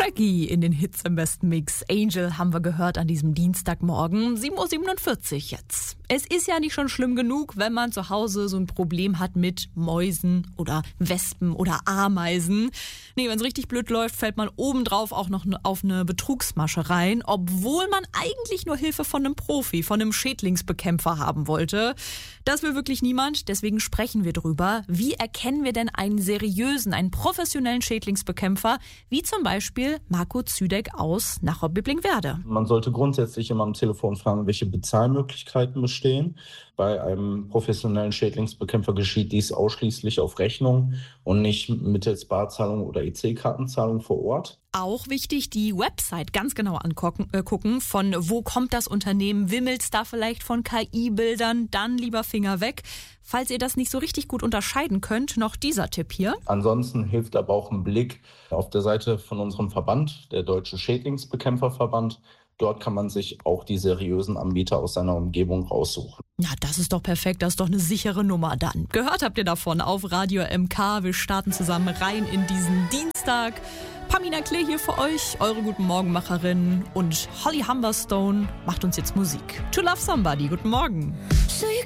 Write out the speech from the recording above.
Shaggy in den Hits im besten Mix. Angel haben wir gehört an diesem Dienstagmorgen, 7:47 Uhr jetzt. Es ist ja nicht schon schlimm genug, wenn man zu Hause so ein Problem hat mit Mäusen oder Wespen oder Ameisen. Nee, wenn es richtig blöd läuft, fällt man obendrauf auch noch auf eine Betrugsmasche rein, obwohl man eigentlich nur Hilfe von einem Profi, von einem Schädlingsbekämpfer haben wollte. Das will wirklich niemand, deswegen sprechen wir drüber. Wie erkennen wir denn einen seriösen, einen professionellen Schädlingsbekämpfer, wie zum Beispiel Marco Züdeck aus Nachau-Biblingenwerder? Man sollte grundsätzlich immer am Telefon fragen, welche Bezahlmöglichkeiten bestehen. Bei einem professionellen Schädlingsbekämpfer geschieht dies ausschließlich auf Rechnung und nicht mittels Barzahlung oder EC-Kartenzahlung vor Ort. Auch wichtig, die Website ganz genau gucken, von wo kommt das Unternehmen, wimmelt's da vielleicht von KI-Bildern, dann lieber Finger weg. Falls ihr das nicht so richtig gut unterscheiden könnt, noch dieser Tipp hier. Ansonsten hilft aber auch ein Blick auf der Seite von unserem Verband, der Deutsche Schädlingsbekämpferverband. Dort kann man sich auch die seriösen Anbieter aus seiner Umgebung raussuchen. Ja, das ist doch perfekt, das ist doch eine sichere Nummer dann. Gehört habt ihr davon auf Radio MK. Wir starten zusammen rein in diesen Dienstag. Pamina Klee hier für euch, eure Guten Morgenmacherin, und Holly Humberstone macht uns jetzt Musik. To Love Somebody, guten Morgen. So you